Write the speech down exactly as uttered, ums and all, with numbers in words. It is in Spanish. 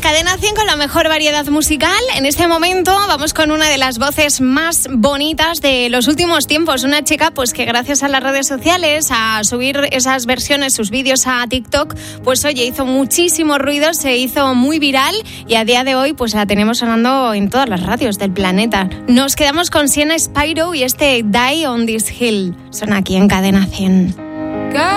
Cadena cien con la mejor variedad musical. En este momento vamos con una de las voces más bonitas de los últimos tiempos. Una chica pues que gracias a las redes sociales, a subir esas versiones, sus vídeos a TikTok, pues oye, hizo muchísimo ruido, se hizo muy viral y a día de hoy pues la tenemos sonando en todas las radios del planeta. Nos quedamos con Sienna Spyro y este Die on This Hill. Son aquí en Cadena cien.